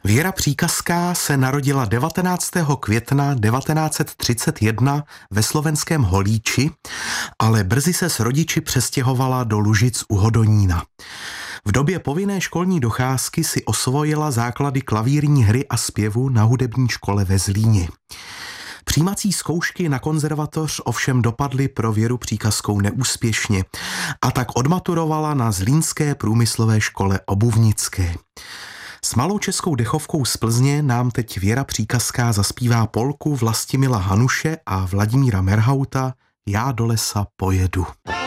Věra Příkazská se narodila 19. května 1931 ve slovenském Holíči, ale brzy se s rodiči přestěhovala do Lužic u Hodonína. V době povinné školní docházky si osvojila základy klavírní hry a zpěvu na hudební škole ve Zlíně. Přijímací zkoušky na konzervatoř ovšem dopadly pro Věru Příkazskou neúspěšně a tak odmaturovala na Zlínské průmyslové škole obuvnické. S malou českou dechovkou z Plzně nám teď Věra Příkazská zaspívá polku Vlastimila Hanuše a Vladimíra Merhauta Já do lesa pojedu.